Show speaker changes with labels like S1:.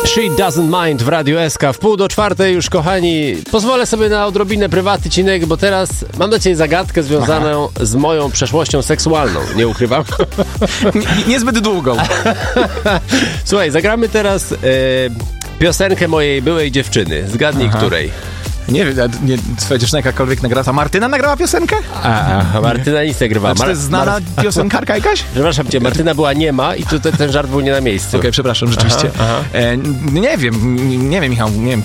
S1: She Doesn't Mind w Radiu SK w 3:30 już, kochani. Pozwolę sobie na odrobinę prywatny cinek, bo teraz mam dla ciebie zagadkę związaną z moją przeszłością seksualną. Nie ukrywam.
S2: Niezbyt długą.
S1: Słuchaj, zagramy teraz piosenkę mojej byłej dziewczyny. Zgadnij, której.
S2: Nie wiem, twoja dziewczyna jakakolwiek nagrała. A Martyna nagrała piosenkę?
S1: Martyna nic nie grywała.
S2: Czy to jest znana piosenkarka jakaś?
S1: Przepraszam cię, Martyna była niema i tutaj ten żart był nie na miejscu.
S2: Okej, przepraszam, rzeczywiście. Nie wiem, Michał, nie wiem,